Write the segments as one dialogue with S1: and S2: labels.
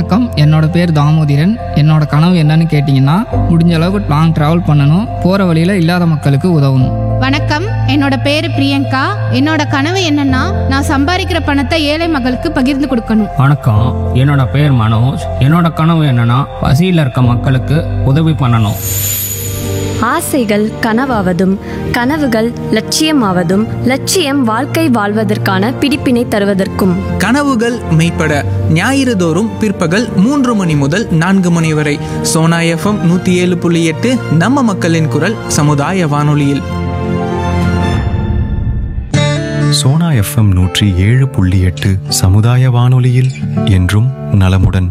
S1: வணக்கம், என்னோட பேர் தாமோதிரன். என்னோட கனவு என்னன்னு கேட்டிங்கன்னா, முடிஞ்ச அளவுக்கு லாங் ட்ராவல் பண்ணணும், போகிற வழியில் இல்லாத மக்களுக்கு உதவணும்.
S2: வணக்கம், என்னோட பேரு பிரியங்கா. என்னோட கனவு என்னன்னா, நான் சம்பாதிக்கிற பணத்தை ஏழை மக்களுக்கு பகிர்ந்து கொடுக்கணும்.
S3: வணக்கம், என்னோட பேர் மனோஜ். என்னோட கனவு என்னன்னா, பசியில் இருக்க மக்களுக்கு உதவி பண்ணணும்.
S4: ஆசைகள் கனவாவதும் கனவுகள் லட்சியமாவதும் லட்சியம் வாழ்க்கை வாழ்வதற்கான பிடிப்பினை தருவதற்கும்.
S5: கனவுகள் மெய்ப்பட ஞாயிறு தோறும் பிற்பகல் 3 மணி முதல் 4 மணி வரை சோனா FM 107.8 நம்ம மக்களின் குரல் சமுதாய வானொலியில்.
S6: சோனா FM 107.8 சமுதாய வானொலியில் என்றும் நலமுடன்.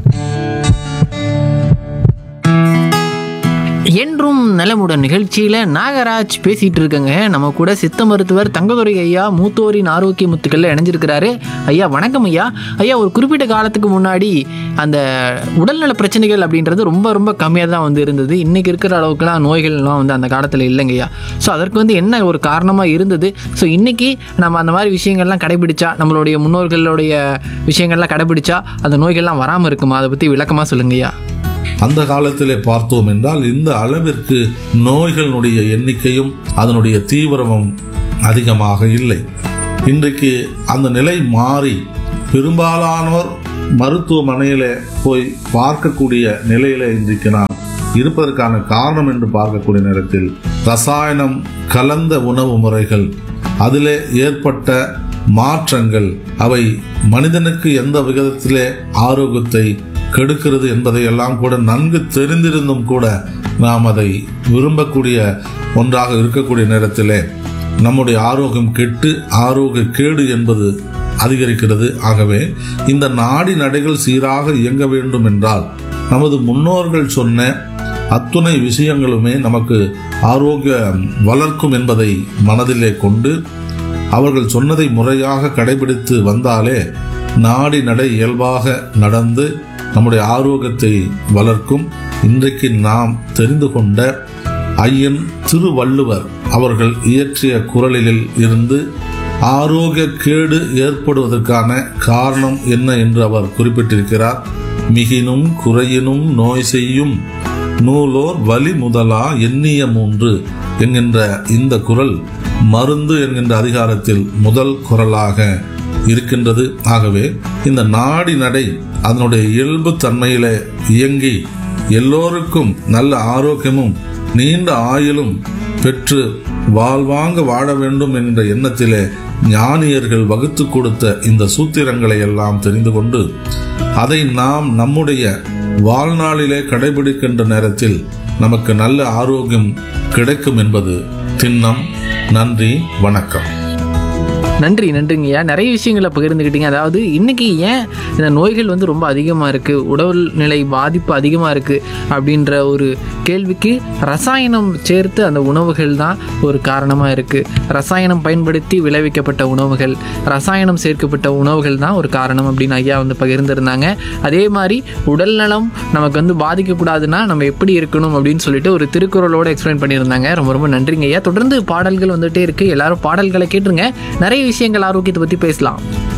S7: என்றும் நலமுடன் நிகழ்ச்சியில் நாகராஜ் பேசிகிட்டு இருக்கங்க. நம்ம கூட சித்த மருத்துவர் தங்கதுரை ஐயா மூத்தோரின் ஆரோக்கிய முத்துக்களில் இணைஞ்சிருக்கிறாரு. ஐயா வணக்கம் ஐயா. ஐயா, ஒரு குறிப்பிட்ட காலத்துக்கு முன்னாடி அந்த உடல்நல பிரச்சனைகள் அப்படின்றது ரொம்ப ரொம்ப கம்மியாக தான் இருந்தது. இன்றைக்கி இருக்கிற அளவுக்குலாம் நோய்கள்லாம் அந்த காலத்தில் இல்லைங்க ஐயா. ஸோ அதற்கு என்ன ஒரு காரணமாக இருந்தது? ஸோ இன்றைக்கி நம்ம அந்த மாதிரி விஷயங்கள்லாம் கடைபிடிச்சா, நம்மளுடைய முன்னோர்களுடைய விஷயங்கள்லாம் கடைபிடிச்சா அந்த நோய்கள்லாம் வராமல் இருக்குமா? அதை பற்றி விளக்கமாக சொல்லுங்க ஐயா.
S8: அந்த காலத்திலே பார்த்தோம் என்றால் இந்த அளவிற்கு நோய்களுடைய எண்ணிக்கையும் அதனுடைய தீவிரமும் அதிகமாக இல்லை. இன்றைக்கு அந்த நிலை மாறி பெரும்பாலானோர் மருத்துவமனையில போய் பார்க்கக்கூடிய நிலையில இன்றைக்கு நாம் இருப்பதற்கான காரணம் என்று பார்க்கக்கூடிய நேரத்தில் ரசாயனம் கலந்த உணவு முறைகள், அதிலே ஏற்பட்ட மாற்றங்கள், அவை மனிதனுக்கு எந்த விதத்திலே ஆரோக்கியத்தை கெடுக்கிறது என்பதை எல்லாம் கூட நன்கு தெரிந்திருந்தும் கூட நாம் அதை விரும்பக்கூடிய ஒன்றாக இருக்கக்கூடிய நேரத்திலே நம்முடைய ஆரோக்கியம் கெட்டு ஆரோக்கிய கேடு என்பது அதிகரிக்கிறது. ஆகவே இந்த நாடி நடைகள் சீராக இயங்க வேண்டும் என்றால் நமது முன்னோர்கள் சொன்ன அத்துணை விஷயங்களுமே நமக்கு ஆரோக்கியம் வளர்க்கும் என்பதை மனதிலே கொண்டு அவர்கள் சொன்னதை முறையாக கடைபிடித்து வந்தாலே நாடி நடை இயல்பாக நடந்து நம்முடைய ஆரோக்கியத்தை வளர்க்கும். இன்றைக்கு நாம் தெரிந்து கொண்ட ஐயன் திருவள்ளுவர் அவர்கள் இயற்றிய குறளில் இருந்து ஆரோக்கிய கேடு ஏற்படுவதற்கான காரணம் என்ன என்று அவர் குறிப்பிட்டிருக்கிறார். மிகினும் குறையினும் நோய் செய்யும் நூலோர் வலி முதலா எண்ணிய 3 என்கின்ற இந்த குறள் மருந்து என்கின்ற அதிகாரத்தில் முதல் குறளாக இருக்கின்றது. ஆகவே இந்த நாடி நடை அதனுடைய இயல்பு தன்மையில இயங்கி எல்லோருக்கும் நல்ல ஆரோக்கியமும் நீண்ட ஆயுளும் பெற்று வாழ்வாங்க வாழ வேண்டும் என்ற எண்ணத்திலே ஞானியர்கள் வகுத்து கொடுத்த இந்த சூத்திரங்களை எல்லாம் தெரிந்து கொண்டு அதை நாம் நம்முடைய வாழ்நாளிலே கடைபிடிக்கின்ற நேரத்தில் நமக்கு நல்ல ஆரோக்கியம் கிடைக்கும் என்பது திண்ணம். நன்றி, வணக்கம்.
S7: நன்றிங்கய்யா. நிறைய விஷயங்களை பகிர்ந்துக்கிட்டீங்க. அதாவது இன்றைக்கி ஏன் இந்த நோய்கள் ரொம்ப அதிகமாக இருக்குது, உடல் நிலை பாதிப்பு அதிகமாக இருக்குது அப்படின்ற ஒரு கேள்விக்கு ரசாயனம் சேர்த்து அந்த உணவுகள் தான் ஒரு காரணமாக இருக்குது. ரசாயனம் பயன்படுத்தி விளைவிக்கப்பட்ட உணவுகள், ரசாயனம் சேர்க்கப்பட்ட உணவுகள் தான் ஒரு காரணம் அப்படின்னு ஐயா பகிர்ந்துருந்தாங்க. அதே மாதிரி உடல் நலம் நமக்கு பாதிக்கக்கூடாதுன்னா நம்ம எப்படி இருக்கணும் அப்படின்னு சொல்லிட்டு ஒரு திருக்குறளோடு எக்ஸ்பிளைன் பண்ணியிருந்தாங்க. ரொம்ப ரொம்ப நன்றிங்க ஐயா. தொடர்ந்து பாடல்கள் வந்துகிட்டே இருக்குது. எல்லாரும் பாடல்களை கேட்டுருங்க. நிறைய விஷயங்கள் ஆரோக்கியத்தை பற்றி பேசலாம்.